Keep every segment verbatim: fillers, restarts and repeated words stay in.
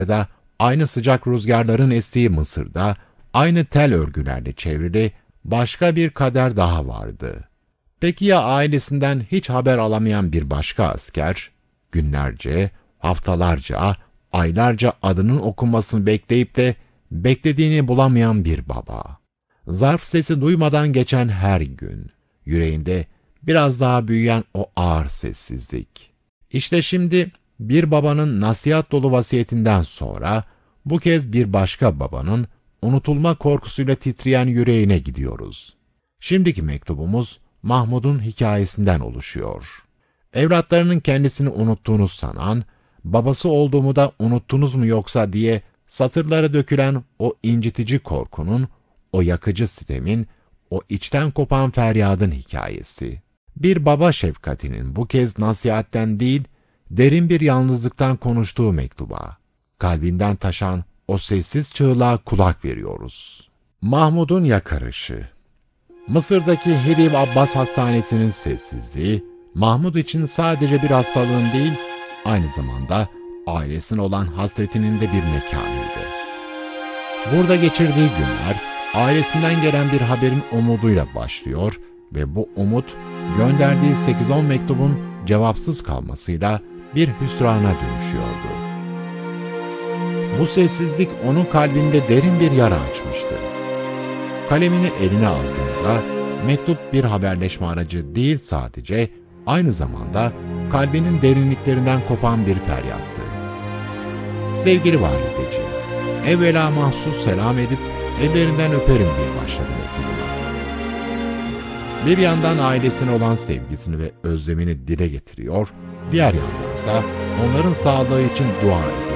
da aynı sıcak rüzgarların estiği Mısır'da, aynı tel örgülerle çevrili başka bir kader daha vardı. Peki ya ailesinden hiç haber alamayan bir başka asker? Günlerce, haftalarca, aylarca adının okunmasını bekleyip de beklediğini bulamayan bir baba. Zarf sesi duymadan geçen her gün, yüreğinde biraz daha büyüyen o ağır sessizlik. İşte şimdi bir babanın nasihat dolu vasiyetinden sonra, bu kez bir başka babanın unutulma korkusuyla titreyen yüreğine gidiyoruz. Şimdiki mektubumuz, Mahmud'un hikayesinden oluşuyor. Evlatlarının kendisini unuttuğunu sanan, babası olduğumu da unuttunuz mu yoksa diye satırlara dökülen o incitici korkunun, o yakıcı sitemin, o içten kopan feryadın hikayesi. Bir baba şefkatinin bu kez nasihatten değil, derin bir yalnızlıktan konuştuğu mektuba, kalbinden taşan o sessiz çığlığa kulak veriyoruz. Mahmud'un yakarışı. Mısır'daki Helib Abbas Hastanesi'nin sessizliği, Mahmud için sadece bir hastalığın değil, aynı zamanda ailesine olan hasretinin de bir mekanıydı. Burada geçirdiği günler, ailesinden gelen bir haberin umuduyla başlıyor ve bu umut, gönderdiği sekiz on mektubun cevapsız kalmasıyla bir hüsrana dönüşüyordu. Bu sessizlik onun kalbinde derin bir yara açmıştı. Kalemini eline aldığında, mektup bir haberleşme aracı değil sadece, aynı zamanda kalbinin derinliklerinden kopan bir feryattı. Sevgili valideciğim, evvela mahsus selam edip ellerinden öperim diye başladı mektubuna. Bir yandan ailesine olan sevgisini ve özlemini dile getiriyor, diğer yandansa onların sağlığı için dua ediyordu.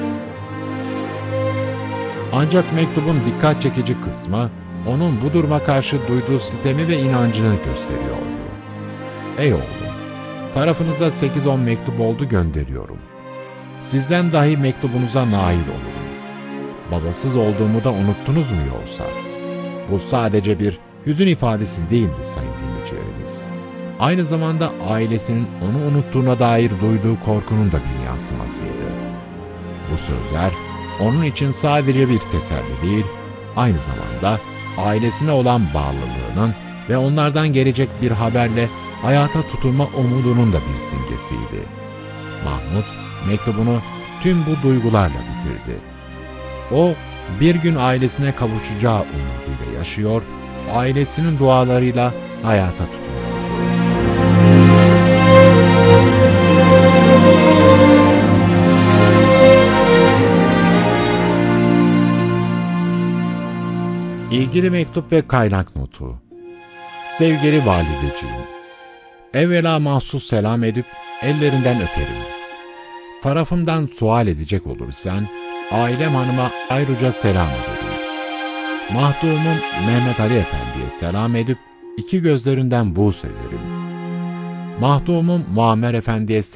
Ancak mektubun dikkat çekici kısmı, onun bu duruma karşı duyduğu sitemi ve inancını gösteriyordu. Ey oğlum, tarafınıza sekiz on mektup oldu gönderiyorum. Sizden dahi mektubunuza nail olurum. Babasız olduğumu da unuttunuz mu yoksa? Bu sadece bir hüzün ifadesi değildi sayın dinleyicilerimiz. Aynı zamanda ailesinin onu unuttuğuna dair duyduğu korkunun da bir yansımasıydı. Bu sözler, onun için sadece bir teselli değil, aynı zamanda ailesine olan bağlılığının ve onlardan gelecek bir haberle hayata tutunma umudunun da bir simgesiydi. Mahmud, mektubunu tüm bu duygularla bitirdi. O, bir gün ailesine kavuşacağı umuduyla yaşıyor, ailesinin dualarıyla hayata tutunuyordu. İlgili mektup ve kaynak notu. Sevgili valideciğim, evvela mahsus selam edip ellerinden öperim. Tarafımdan sual edecek olursan, ailem hanıma ayrıca selam ederim. Mahdumum Mehmet Ali Efendi'ye selam edip iki gözlerinden buğz ederim. Mahdumum Muammer Efendi'ye